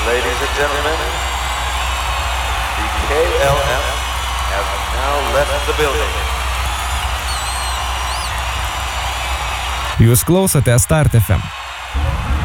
Ladies and gentlemen, the KLM have now left the building. Jūs klausote Start FM.